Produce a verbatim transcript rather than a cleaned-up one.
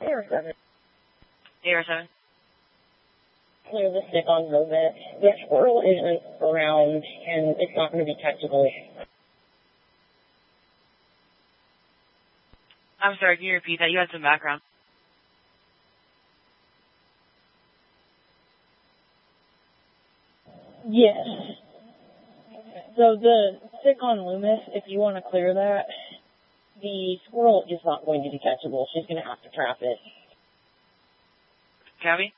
A R seven. A R seven. Clear the stick on Loomis. The squirrel isn't around, and it's not going to be catchable. I'm sorry, can you repeat that? You had some background. Yes. So the stick on Loomis, if you want to clear that, the squirrel is not going to be catchable. She's going to have to trap it. Copy?